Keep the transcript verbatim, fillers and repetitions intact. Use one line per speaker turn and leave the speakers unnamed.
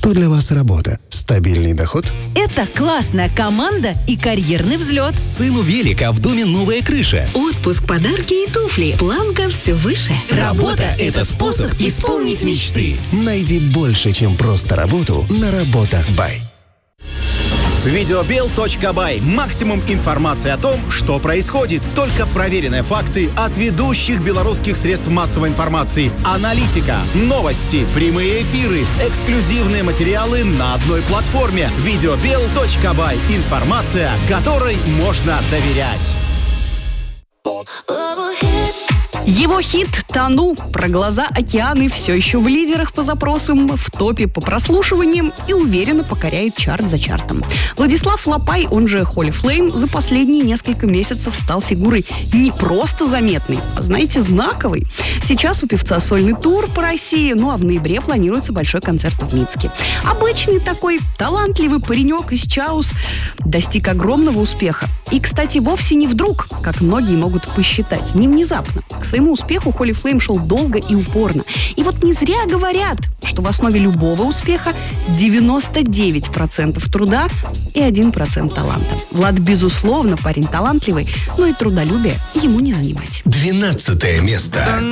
Что для вас работа? Стабильный доход?
Это классная команда и карьерный взлет.
Сыну велика, в доме новая крыша.
Отпуск, подарки и туфли. Планка все выше.
Работа – это способ исполнить мечты.
Найди больше, чем просто работу на Работа.бай.
Видеобел точка бай. Максимум информации о том, что происходит. Только проверенные факты от ведущих белорусских средств массовой информации. Аналитика, новости, прямые эфиры, эксклюзивные материалы на одной платформе. Видеобел точка бай. Информация, которой можно доверять.
Его хит «Тону» про глаза океаны все еще в лидерах по запросам, в топе по прослушиваниям и уверенно покоряет чарт за чартом. Владислав Лапай, он же Holy Flame, за последние несколько месяцев стал фигурой не просто заметной, а, знаете, знаковой. Сейчас у певца сольный тур по России, ну а в ноябре планируется большой концерт в Минске. Обычный такой талантливый паренек из Чаус достиг огромного успеха. И, кстати, вовсе не вдруг, как многие могут посчитать, не внезапно. К своему успеху Holy Flame шел долго и упорно. И вот не зря говорят, что в основе любого успеха девяносто девять процентов труда и один процент таланта. Влад, безусловно, парень талантливый, но и трудолюбие ему не занимать.
Двенадцатое место.